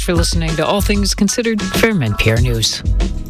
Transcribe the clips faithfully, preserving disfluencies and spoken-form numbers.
for listening to All Things Considered from N P R News.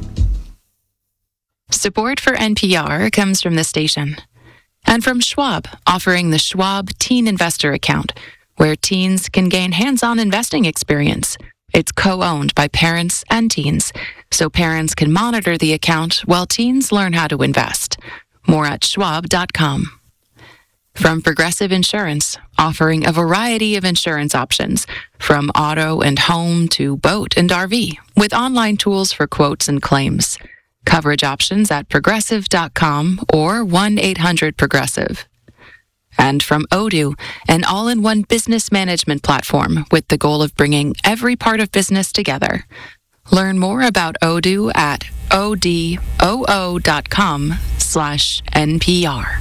Support for N P R comes from the station and from Schwab, offering the Schwab Teen Investor Account, where teens can gain hands-on investing experience. It's co-owned by parents and teens, so parents can monitor the account while teens learn how to invest. More at schwab dot com. From Progressive Insurance, offering a variety of insurance options, from auto and home to boat and R V, with online tools for quotes and claims. Coverage options at progressive dot com or one eight hundred progressive. And from Odoo, an all-in-one business management platform with the goal of bringing every part of business together. Learn more about Odoo at odoo dot com slash N P R.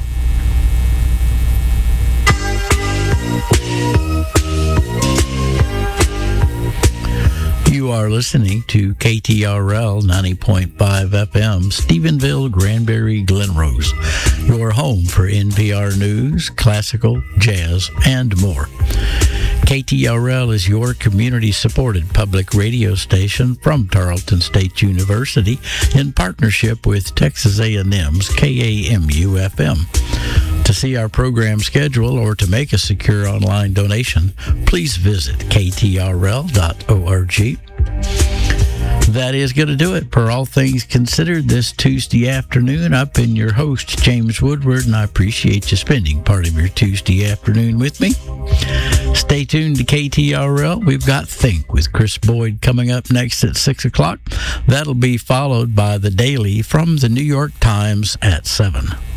You are listening to K T R L ninety point five F M, Stephenville, Granbury, Glenrose, your home for N P R news, classical, jazz, and more. K T R L is your community-supported public radio station from Tarleton State University in partnership with Texas A and M's K A M U F M. To see our program schedule or to make a secure online donation, please visit k t r l dot org. That is going to do it for All Things Considered this Tuesday afternoon. I've been your host, James Woodward, and I appreciate you spending part of your Tuesday afternoon with me. Stay tuned to K T R L. We've got Think with Chris Boyd coming up next at six o'clock. That'll be followed by The Daily from the New York Times at seven.